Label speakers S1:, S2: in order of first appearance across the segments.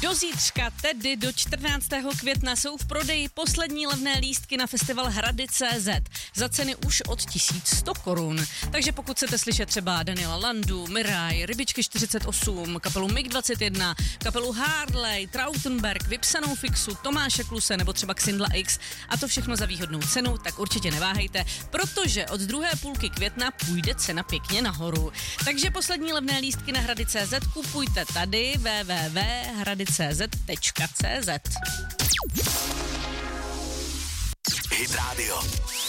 S1: Do zítřka, tedy do 14. května, jsou v prodeji poslední levné lístky na festival Hrady.cz za ceny už od 1100 korun. Takže pokud chcete slyšet třeba Daniela Landu, Miraj, Rybičky 48, kapelu MiG-21, kapelu Harley, Trautenberg, Vypsanou Fixu, Tomáše Kluse nebo třeba Xindla X a to všechno za výhodnou cenu, tak určitě neváhejte, protože od druhé půlky května půjde cena pěkně nahoru. Takže poslední levné lístky na Hrady.cz kupujte tady www.hrady.cz.
S2: Hit Radio.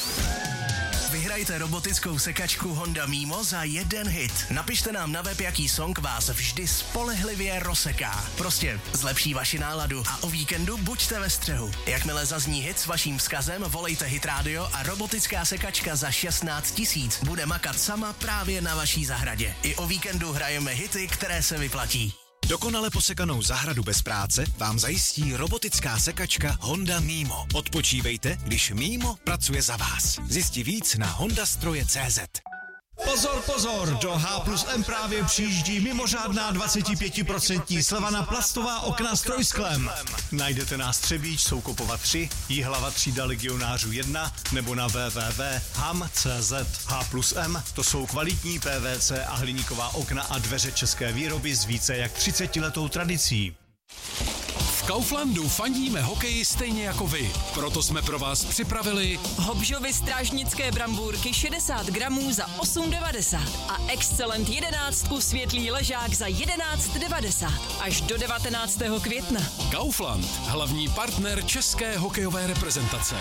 S2: Vyhrajte robotickou sekačku Honda Mimo za jeden hit. Napište nám na web, jaký song vás vždy spolehlivě rozseká. Prostě zlepší vaši náladu a o víkendu buďte ve střehu. Jakmile zazní hit s vaším vzkazem, volejte Hit Radio a robotická sekačka za 16 000 bude makat sama právě na vaší zahradě. I o víkendu hrajeme hity, které se vyplatí.
S3: Dokonale posekanou zahradu bez práce vám zajistí robotická sekačka Honda Mimo. Odpočívejte, když Mimo pracuje za vás. Zjistí víc na hondastroje.cz.
S4: Pozor, pozor, do H+M právě přijíždí mimořádná 25% sleva na plastová okna s trojsklem. Najdete nás Třebíč, Soukopova 3, Jihlava třída Legionářů 1 nebo na www.ham.cz. H+M to jsou kvalitní PVC a hliníková okna a dveře české výroby s více jak 30letou tradicí.
S5: V Kauflandu fandíme hokeji stejně jako vy. Proto jsme pro vás připravili
S6: Hobžovy strážnické brambůrky 60 gramů za 8,90 a Excellent 11 světlý ležák za 11,90 až do 19. května.
S5: Kaufland, hlavní partner české hokejové reprezentace.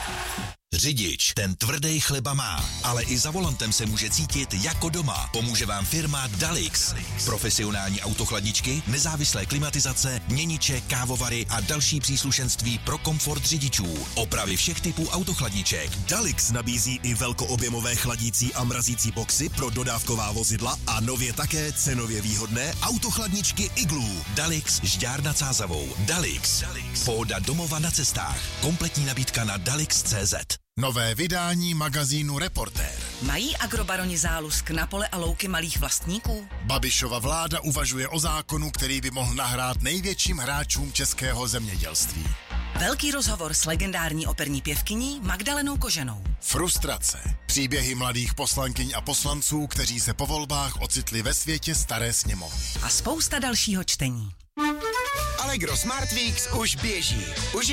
S3: Řidič, ten tvrdý chleba má, ale i za volantem se může cítit jako doma. Pomůže vám firma Dalix. Profesionální autochladničky, nezávislé klimatizace, měniče, kávovary a další příslušenství pro komfort řidičů. Opravy všech typů autochladniček.
S7: Dalix nabízí i velkoobjemové chladící a mrazící boxy pro dodávková vozidla a nově také cenově výhodné autochladničky Igloo.
S3: Dalix Žďár nad Sázavou. Dalix. Pohoda domova na cestách. Kompletní nabídka na Dalix.cz.
S7: Nové vydání magazínu Reportér.
S6: Mají agrobaroni zálusk na pole a louky malých vlastníků?
S7: Babišova vláda uvažuje o zákonu, který by mohl nahrát největším hráčům českého zemědělství.
S6: Velký rozhovor s legendární operní pěvkyní Magdalenou Koženou.
S7: Frustrace. Příběhy mladých poslankyň a poslanců, kteří se po volbách ocitli ve světě staré sněmovny.
S6: A spousta dalšího čtení.
S2: Allegro Smart Weeks už běží.